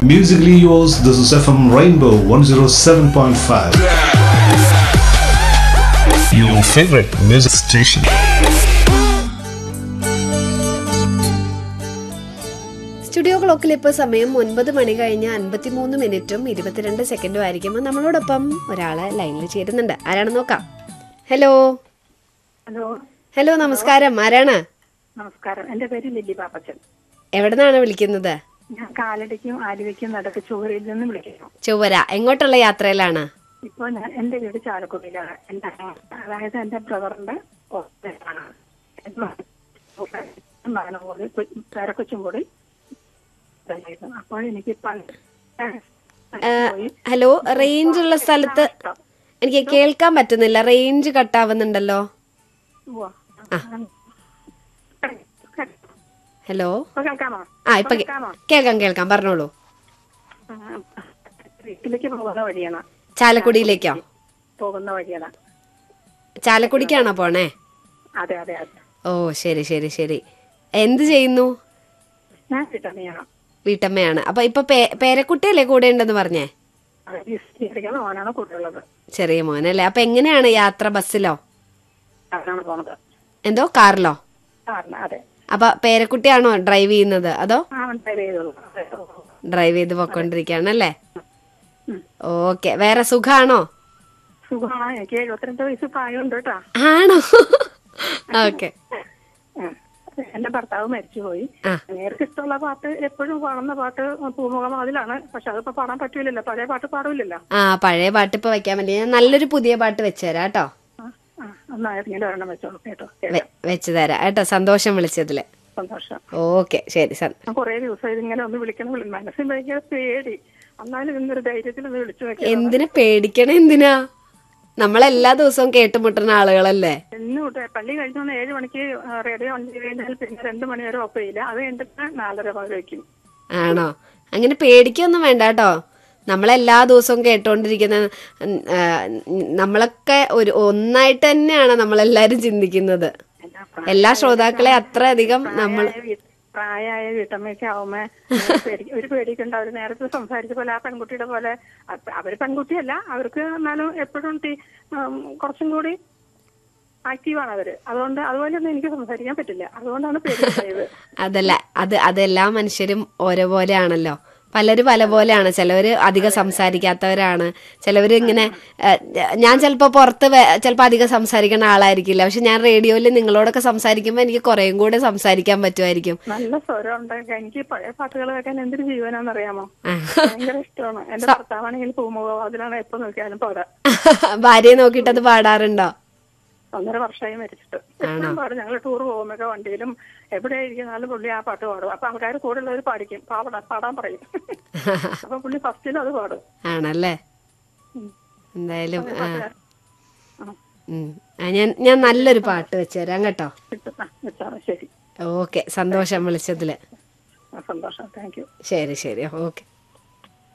Musically yours, this is FM Rainbow 107.5. Your favorite music station. Studio ക്ലോക്കിൽ ഇപ്പോൾ സമയം 9 മണി കഴിഞ്ഞ് 53 മിനിറ്റും 22 സെക്കൻഡും ആയിരിക്കുമ്പോൾ നമ്മളോടൊപ്പം ഒരാളെ ലൈനിൽ ചേരുന്നുണ്ട്. ആരാണെന്ന് നോക്കാം. ഹലോ ഹലോ നമസ്കാരം. ആരാണ്? നമസ്കാരം, എന്റെ പേര് ലില്ലി പാപ്പച്ചൻ. എവിടെ നിന്നാണ് വിളിക്കുന്നത്? ഞാൻ കാലടിക്കും ആലുവയ്ക്കും നടക്ക് ചുവരയിൽ നിന്ന് വിളിക്കുന്നു. ചുവര. എങ്ങോട്ടുള്ള യാത്രയിലാണ്? ഇപ്പൊ ഞാൻ എന്റെ വീട് ചാലക്കുടിയിലാണ്. അതായത് എന്റെ ബ്രദറിന്റെ പേരക്കൊച്ചും കൂടി. അപ്പോൾ എനിക്ക് ഹലോ, റേഞ്ച് ഉള്ള സ്ഥലത്ത് എനിക്ക് കേൾക്കാൻ പറ്റുന്നില്ല. റേഞ്ച് കട്ടാവുന്നുണ്ടല്ലോ. ഹലോ, ഇപ്പൊ കേൾക്കാം. പറഞ്ഞോളൂ. വീട്ടിലേക്ക് പോകുന്ന വഴിയാണ്. ചാലക്കുടിയിലേക്കോ? പോകുന്ന വഴിയാണ്. ചാലക്കുടിക്കാണോ പോണേ? അതെ അതെ അതെ. ഓ ശരി. എന്ത് ചെയ്യുന്നു? ഞാൻ വീട്ടമ്മയാണ്. വീട്ടമ്മയാണ്. അപ്പൊ ഇപ്പൊ പേരക്കുട്ടിയല്ലേ കൂടെ ഉണ്ടെന്ന് പറഞ്ഞേ? മോനാണ് കൂടെയുള്ളത്. ചെറിയ മോനല്ലേ. അപ്പൊ എങ്ങനെയാണ് യാത്ര? ബസ്സിലോ? പോണത്. എന്തോ കാറിലോ? അതെ. അപ്പൊ പേരക്കുട്ടിയാണോ ഡ്രൈവ് ചെയ്യുന്നത് അതോ? ഡ്രൈവ് ചെയ്ത് പോയിക്കൊണ്ടിരിക്കുകയാണല്ലേ. ഓക്കെ. വേറെ സുഖാണോ? സുഖമാണ്. എനിക്ക് 72 വയസ്സ് പ്രായമുണ്ട് കേട്ടോ. ആണോ? ഓക്കെ. എന്റെ ഭർത്താവ് മരിച്ചുപോയി. നേർക്ക് ഇഷ്ടമുള്ള പാട്ട് എപ്പോഴും പാടുന്ന പാട്ട് പൂമുഖം അതിലാണ്. പക്ഷെ അതിപ്പോ പാടാൻ പറ്റൂലല്ലോ, പഴയ പാട്ട് പാടൂലല്ലോ. പഴയ പാട്ട് ഇപ്പൊ വെക്കാൻ പറ്റില്ല. ഞാൻ നല്ലൊരു പുതിയ പാട്ട് വെച്ചുതരാം കേട്ടോ. വെച്ചു തരാം കേട്ടോ. സന്തോഷം വിളിച്ചതില്. സന്തോഷം. ഓക്കെ, ശരി. കൊറേ ദിവസം ഇതിങ്ങനെ ഒന്ന് വിളിക്കണം. മനസ്സിൽ ഭയങ്കര പേടി. എന്നാലും ഇന്നൊരു ധൈര്യത്തിൽ ഒന്ന് വിളിച്ചു നോക്കി. എന്തിനാ പേടിക്കണേ? എന്തിനാ? നമ്മളെല്ലാ ദിവസവും കേട്ടുമുട്ടുന്ന ആളുകളല്ലേ. പള്ളി കഴിഞ്ഞ 7 മണിക്ക് റേഡിയോ കഴിഞ്ഞാൽ പിന്നെ 2 മണി വരെ ഓഫ് ചെയ്യില്ല. അത് കഴിഞ്ഞിട്ട് 4:30 വയ്ക്കും. ആണോ? അങ്ങനെ പേടിക്കൊന്നും വേണ്ട കേട്ടോ. നമ്മളെല്ലാ ദിവസവും കേട്ടോണ്ടിരിക്കുന്ന നമ്മളൊക്കെ ഒന്നായിട്ട് തന്നെയാണ് നമ്മളെല്ലാരും ചിന്തിക്കുന്നത്. എല്ലാ ശ്രോതാക്കളെ അത്രയധികം നമ്മൾ പ്രായമായ വീട്ടമ്മയൊക്കെ ആവുമ്പോ ഒരു പേടിക്കണ്ട. അവര് നേരത്തെ സംസാരിച്ച പോലെ ആ പെൺകുട്ടിയുടെ പോലെ അവര് പെൺകുട്ടിയല്ല, അവർക്ക് എന്നാലും എപ്പോഴും കുറച്ചും കൂടി ആക്റ്റീവാണ് അവര്. അതുകൊണ്ട് അതുപോലെയൊന്നും എനിക്ക് സംസാരിക്കാൻ പറ്റില്ല. അതുകൊണ്ടാണ് പേടിയത്. അതല്ല, അതെല്ലാ മനുഷ്യരും ഓരോ പോലെയാണല്ലോ. പലരും പല പോലെയാണ്. ചിലവര് അധികം സംസാരിക്കാത്തവരാണ്. ചിലവര് ഇങ്ങനെ ഞാൻ ചിലപ്പോ പുറത്ത് ചിലപ്പോ അധികം സംസാരിക്കുന്ന ആളായിരിക്കില്ല. പക്ഷെ ഞാൻ റേഡിയോയിൽ നിങ്ങളോടൊക്കെ സംസാരിക്കുമ്പോ എനിക്ക് കുറേയും കൂടെ സംസാരിക്കാൻ പറ്റുമായിരിക്കും. നല്ല സ്വരം ഉണ്ട്. എനിക്ക് പഴയ പാട്ടുകൾ കേൾക്കാൻ എന്തൊരു ജീവനാന്നറിയാമോ? ഭയങ്കര ഇഷ്ടമാണ്. എന്റെ ഭർത്താവാണെങ്കിൽ പൂമുഖം അതിലാണ് എപ്പോ നോക്കിയാലും പാടാ. ഭാര്യയെ നോക്കിയിട്ട് അത് പാടാറുണ്ടോ? 1.5 വർഷമായി മരിച്ചിട്ട്. പാടും. ഞങ്ങൾ ടൂർ പോകുമ്പോ വണ്ടിയിലും എവിടെ ഇരിക്കുന്നാലും പുള്ളി ആ പാട്ട് പാടും. അപ്പൊ ആൾക്കാർ കൂടെ ഉള്ളവർ പാടിക്കും, പാടാൻ പറയും. അപ്പൊ പുള്ളി ഫസ്റ്റിലും അത് പാടും. ആണല്ലേ? എന്തായാലും ഞാൻ നല്ലൊരു പാട്ട് വെച്ചുതരാം കേട്ടോ. ശരി. ഓക്കെ. സന്തോഷം വിളിച്ചതില്. സന്തോഷം. Thank you. ശരി. ഓക്കെ.